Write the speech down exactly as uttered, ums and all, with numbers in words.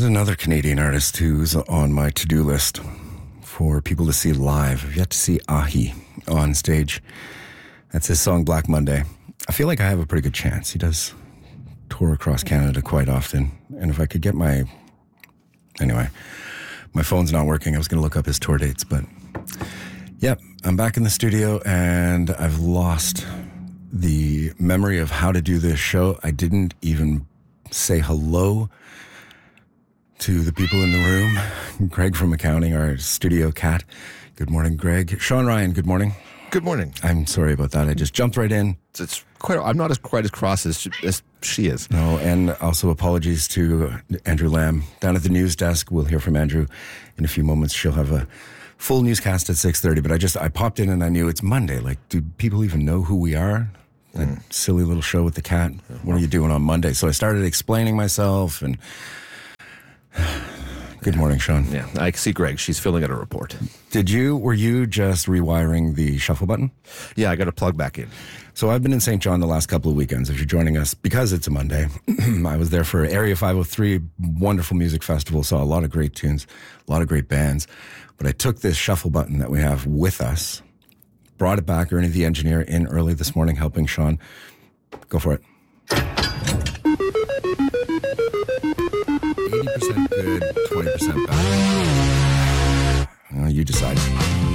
There's another Canadian artist who's on my to-do list for people to see live. I've yet to see Ahi on stage. That's his song Black Monday. I feel like I have a pretty good chance. He does tour across Canada quite often. And if I could get my... Anyway, my phone's not working. I was going to look up his tour dates, but... Yep, I'm back in the studio and I've lost the memory of how to do this show. I didn't even say hello to the people in the room. Greg from accounting, our studio cat. Good morning, Greg. Sean Ryan, good morning. Good morning. I'm sorry about that. I just jumped right in. It's, it's quite. I'm not as quite as cross as she, as she is. No, and also apologies to Andrew Lamb down at the news desk. We'll hear from Andrew in a few moments. She'll have a full newscast at six thirty, but I just I popped in and I knew it's Monday. Like, do people even know who we are? That mm. silly little show with the cat. What are you doing on Monday? So I started explaining myself and... Good morning, Sean. Yeah, I see Greg. She's filling out a report. Did you, were you just rewiring the shuffle button? Yeah, I got to plug back in. So I've been in Saint John the last couple of weekends. If you're joining us, because it's a Monday, I was there for Area five oh three, wonderful music festival, saw a lot of great tunes, a lot of great bands. But I took this shuffle button that we have with us, brought it back. Ernie, the engineer, in early this morning, helping Sean. Go for it. eighty percent good, twenty percent bad. Uh, you decide.